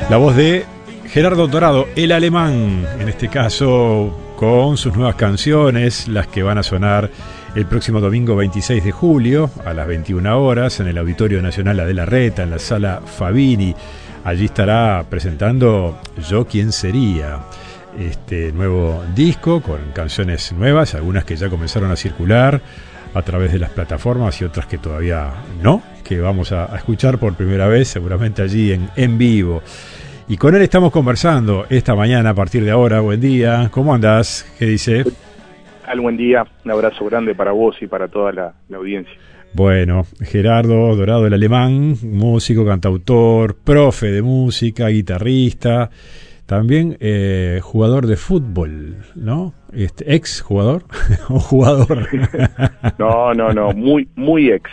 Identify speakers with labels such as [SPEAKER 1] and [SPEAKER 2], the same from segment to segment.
[SPEAKER 1] La voz de Gerardo Dorado, el alemán, en este caso con sus nuevas canciones, las que van a sonar el próximo domingo 26 de julio a las 21 horas en el Auditorio Nacional Adela Reta, en la Sala Fabini. Allí estará presentando Yo Quién Sería, este nuevo disco con canciones nuevas, algunas que ya comenzaron a circular a través de las plataformas y otras que todavía no, que vamos a escuchar por primera vez seguramente allí en vivo. Y con él estamos conversando esta mañana a partir de ahora. Buen día, ¿cómo andás? ¿Qué dice?
[SPEAKER 2] Buen día, un abrazo grande para vos y para toda la audiencia.
[SPEAKER 1] Bueno, Gerardo Dorado, el alemán, músico, cantautor, profe de música, guitarrista, también jugador de fútbol, ¿no? ¿Ex jugador o jugador?
[SPEAKER 2] No, muy ex,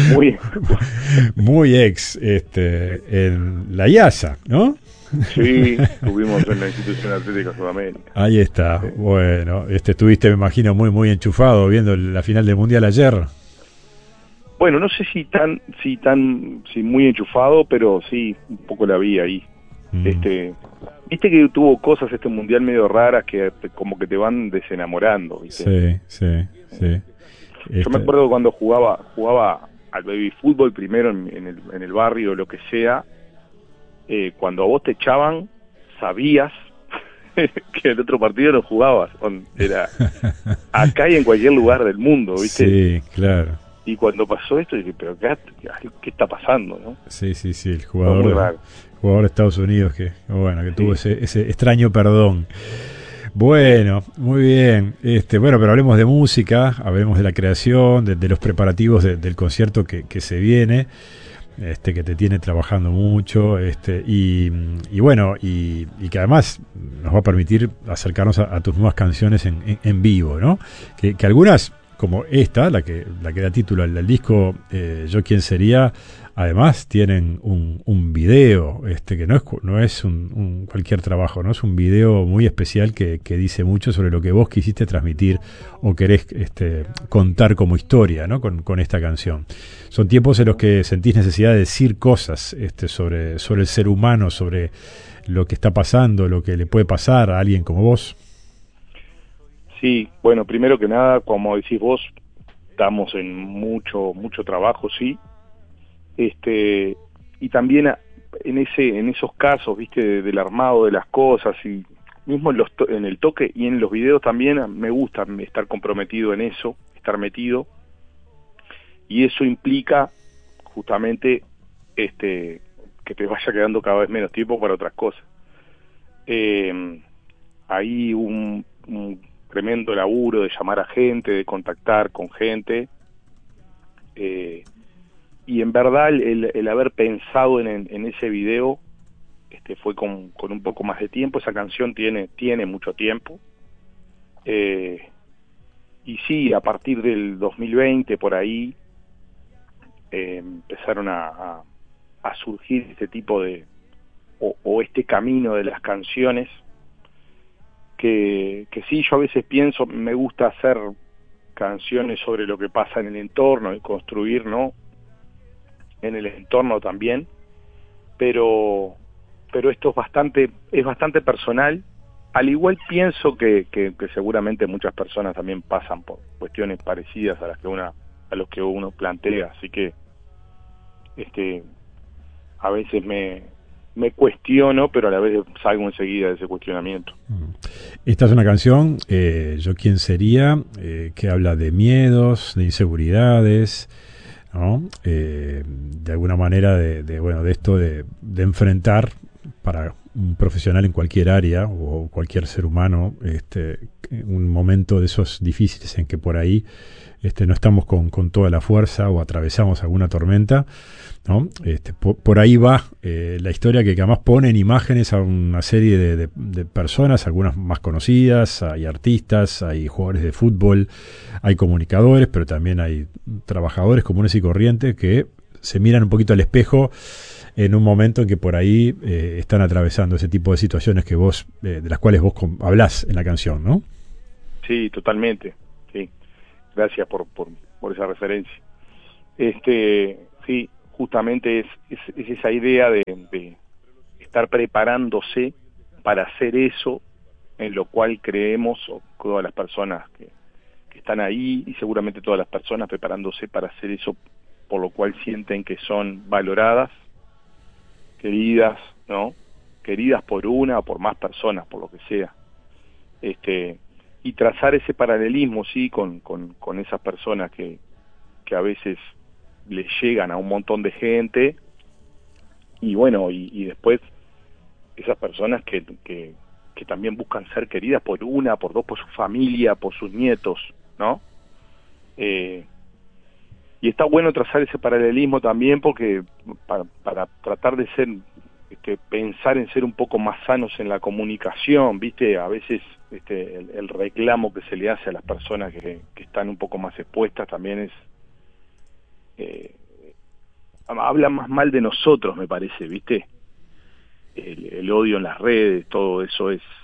[SPEAKER 1] muy ex, en la IASA, ¿no?
[SPEAKER 2] Sí, estuvimos en la Institución Atlética Sudamérica.
[SPEAKER 1] Ahí está, sí. Bueno, estuviste, me imagino, muy enchufado viendo la final del Mundial ayer.
[SPEAKER 2] Bueno, no sé si muy enchufado, pero sí, un poco la vi ahí. Viste que tuvo cosas este Mundial medio raras que como que te van desenamorando, ¿viste?
[SPEAKER 1] Sí.
[SPEAKER 2] Yo me acuerdo cuando jugaba al baby fútbol primero en el barrio, lo que sea. Cuando a vos te echaban, sabías que el otro partido no jugabas. Era acá y en cualquier lugar del mundo, ¿viste?
[SPEAKER 1] Sí, claro.
[SPEAKER 2] Y cuando pasó esto, dije, pero ¿qué está pasando, no?
[SPEAKER 1] Sí, el jugador de Estados Unidos que tuvo ese extraño perdón. Bueno, muy bien. Pero hablemos de música, hablemos de la creación, de los preparativos del concierto que se viene. Que te tiene trabajando mucho y que además nos va a permitir acercarnos a tus nuevas canciones en vivo, ¿no? Que algunas, como esta, la que da título al disco Yo Quién Sería, además tienen un video que no es un cualquier trabajo, no es un video muy especial que dice mucho sobre lo que vos quisiste transmitir o querés contar como historia, ¿no? con esta canción. Son tiempos en los que sentís necesidad de decir cosas sobre el ser humano, sobre lo que está pasando, lo que le puede pasar a alguien como vos.
[SPEAKER 2] Sí, bueno, primero que nada, como decís vos, estamos en mucho trabajo, sí. Y también en esos casos, viste, del armado de las cosas y mismo en el toque y en los videos también me gusta estar comprometido en eso, estar metido, y eso implica justamente que te vaya quedando cada vez menos tiempo para otras cosas. Hay un tremendo laburo de llamar a gente, de contactar con gente, y en verdad el haber pensado en ese video fue con un poco más de tiempo. Esa canción tiene mucho tiempo, y sí, a partir del 2020 por ahí empezaron a surgir este tipo de o este camino de las canciones que sí, yo a veces pienso, me gusta hacer canciones sobre lo que pasa en el entorno y construir, ¿no?, en el entorno también, pero esto es bastante personal. Al igual pienso que seguramente muchas personas también pasan por cuestiones parecidas a los que uno plantea, así que a veces me cuestiono, pero a la vez salgo enseguida de ese cuestionamiento.
[SPEAKER 1] Esta es una canción, Yo Quién Sería, que habla de miedos, de inseguridades, ¿no? De alguna manera de esto de enfrentar para un profesional en cualquier área o cualquier ser humano un momento de esos difíciles en que por ahí no estamos con toda la fuerza o atravesamos alguna tormenta, ¿no? Por ahí va la historia que además pone en imágenes a una serie de personas, algunas más conocidas, hay artistas, hay jugadores de fútbol, hay comunicadores, pero también hay trabajadores comunes y corrientes que se miran un poquito al espejo en un momento en que por ahí están atravesando ese tipo de situaciones que vos de las cuales vos hablás en la canción, ¿no?
[SPEAKER 2] Sí, totalmente, sí. Gracias por esa referencia. Sí, justamente es esa idea de estar preparándose para hacer eso en lo cual creemos, o todas las personas que están ahí, y seguramente todas las personas preparándose para hacer eso por lo cual sienten que son valoradas, queridas, ¿no? Queridas por una o por más personas, por lo que sea. Y trazar ese paralelismo, sí, con esas personas que a veces les llegan a un montón de gente, y bueno, y después esas personas que también buscan ser queridas por una, por dos, por su familia, por sus nietos, ¿no? Y está bueno trazar ese paralelismo también, porque para tratar de ser, pensar en ser un poco más sanos en la comunicación, ¿viste? A veces el reclamo que se le hace a las personas que están un poco más expuestas también habla más mal de nosotros, me parece, ¿viste? El odio en las redes, todo eso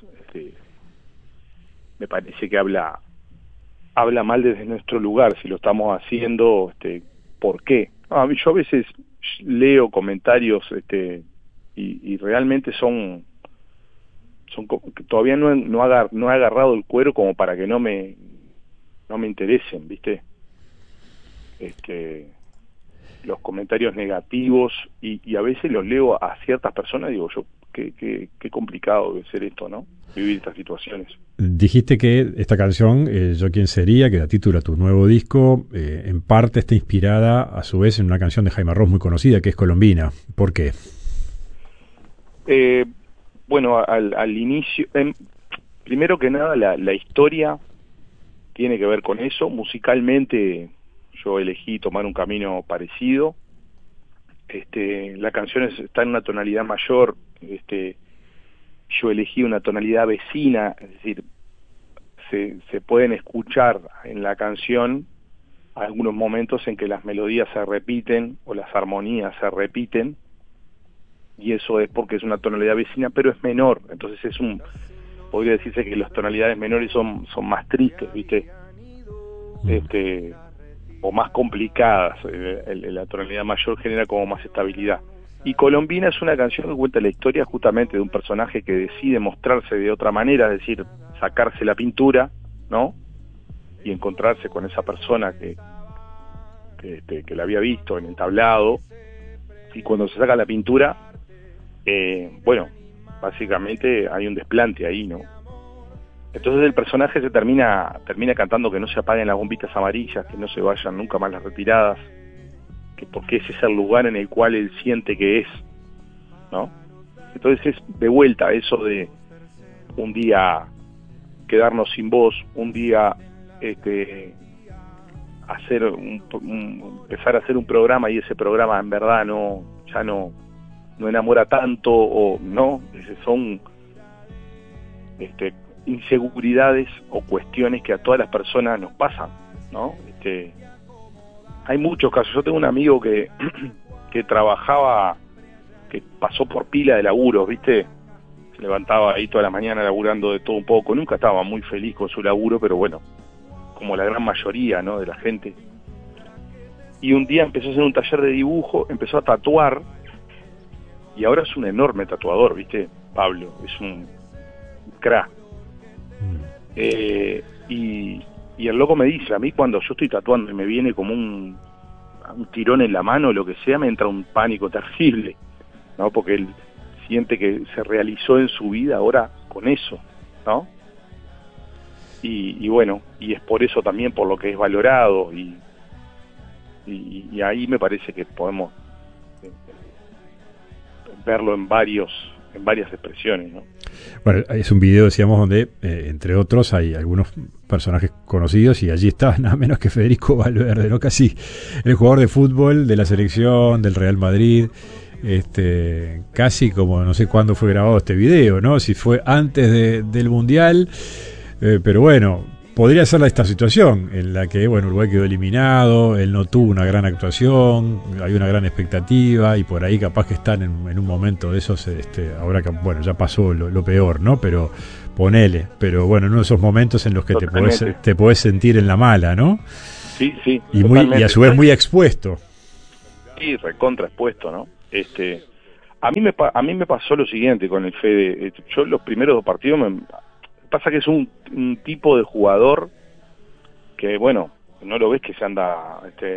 [SPEAKER 2] me parece que habla mal desde nuestro lugar, si lo estamos haciendo, ¿por qué? Yo a veces leo comentarios, y realmente son todavía no he agarrado el cuero como para que no me interesen, ¿viste? Los comentarios negativos, y a veces los leo a ciertas personas, digo yo, qué complicado debe ser esto, ¿no? Vivir estas situaciones.
[SPEAKER 1] Dijiste que esta canción, Yo quién sería, que da título a tu nuevo disco, en parte está inspirada a su vez en una canción de Jaime Ross muy conocida, que es Colombina. ¿Por qué?
[SPEAKER 2] Bueno, al inicio, primero que nada, la historia tiene que ver con eso. Musicalmente yo elegí tomar un camino parecido. La canción está en una tonalidad mayor, yo elegí una tonalidad vecina, es decir, se pueden escuchar en la canción algunos momentos en que las melodías se repiten o las armonías se repiten, y eso es porque es una tonalidad vecina, pero es menor. Entonces podría decirse que las tonalidades menores son más tristes, ¿viste? O más complicadas. La tonalidad mayor genera como más estabilidad. Y Colombina es una canción que cuenta la historia justamente de un personaje que decide mostrarse de otra manera, es decir, sacarse la pintura, ¿no? Y encontrarse con esa persona que la había visto en el tablado, y cuando se saca la pintura, bueno, básicamente hay un desplante ahí, ¿no? Entonces el personaje se termina cantando que no se apaguen las bombitas amarillas, que no se vayan nunca más las retiradas, porque ese es el lugar en el cual él siente que es, ¿no? Entonces es de vuelta eso de un día quedarnos sin voz, un día empezar a hacer un programa, y ese programa en verdad ya no enamora tanto, o no, son inseguridades o cuestiones que a todas las personas nos pasan, ¿no? Hay muchos casos. Yo tengo un amigo que trabajaba, que pasó por pila de laburos, ¿viste? Se levantaba ahí toda la mañana laburando de todo un poco, nunca estaba muy feliz con su laburo, pero bueno, como la gran mayoría, ¿no?, de la gente. Y un día empezó a hacer un taller de dibujo, empezó a tatuar, y ahora es un enorme tatuador, ¿viste? Pablo, es un crack. Y el loco me dice, a mí cuando yo estoy tatuando y me viene como un tirón en la mano o lo que sea, me entra un pánico terrible, ¿no? Porque él siente que se realizó en su vida ahora con eso, ¿no? Y bueno, y es por eso también por lo que es valorado, y ahí me parece que podemos verlo en varias expresiones, ¿no?
[SPEAKER 1] Bueno, es un video, decíamos, donde, entre otros, hay algunos personajes conocidos, y allí está nada menos que Federico Valverde, ¿no? Casi el jugador de fútbol de la selección del Real Madrid, casi como, no sé cuándo fue grabado este video, ¿no? Si fue antes del Mundial, pero bueno, podría ser esta situación en la que, bueno, Uruguay quedó eliminado, él no tuvo una gran actuación, hay una gran expectativa, y por ahí capaz que están en un momento de esos, ahora que, bueno, ya pasó lo peor, ¿no? Pero ponele, pero bueno, en uno de esos momentos en los que te podés sentir en la mala, ¿no?
[SPEAKER 2] Sí, sí.
[SPEAKER 1] Y a su vez muy expuesto.
[SPEAKER 2] Sí, recontra expuesto, ¿no? A mí me pasó lo siguiente con el Fede. Yo los primeros 2 partidos pasa que es un tipo de jugador que, bueno, no lo ves que se anda,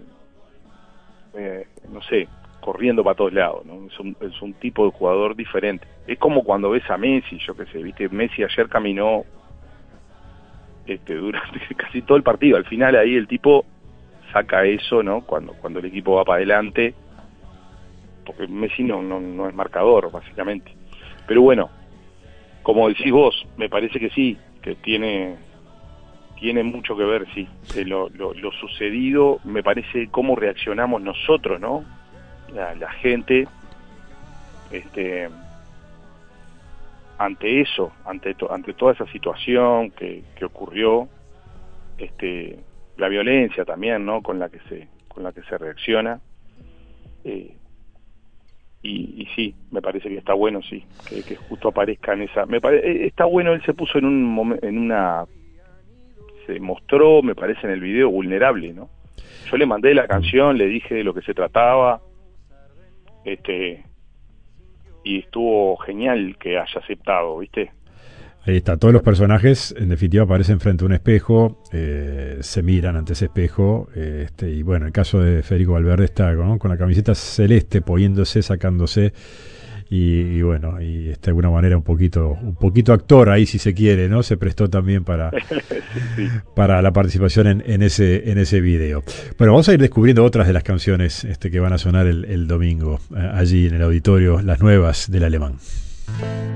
[SPEAKER 2] no sé, corriendo para todos lados, ¿no? Es un tipo de jugador diferente. Es como cuando ves a Messi, yo qué sé, viste, Messi ayer caminó durante casi todo el partido. Al final ahí el tipo saca eso, ¿no? Cuando el equipo va para adelante, porque Messi no es marcador, básicamente. Pero bueno, como decís vos, me parece que sí, que tiene mucho que ver, sí. Lo sucedido, me parece cómo reaccionamos nosotros, ¿no? La gente, ante eso, ante toda esa situación que ocurrió, la violencia también, ¿no? Con la que se reacciona. Y sí, me parece que está bueno, sí, que justo aparezca en esa... está bueno, él se puso se mostró, me parece, en el video vulnerable, ¿no? Yo le mandé la canción, le dije de lo que se trataba, y estuvo genial que haya aceptado, ¿viste?
[SPEAKER 1] Ahí está, todos los personajes en definitiva aparecen frente a un espejo, se miran ante ese espejo, y bueno, el caso de Federico Valverde está, ¿no?, con la camiseta celeste, poniéndose, sacándose, y bueno, y de alguna manera un poquito actor ahí, si se quiere, ¿no? Se prestó también para
[SPEAKER 2] sí,
[SPEAKER 1] para la participación en ese video. Bueno, vamos a ir descubriendo otras de las canciones que van a sonar el domingo allí en el auditorio, las nuevas del Alemán.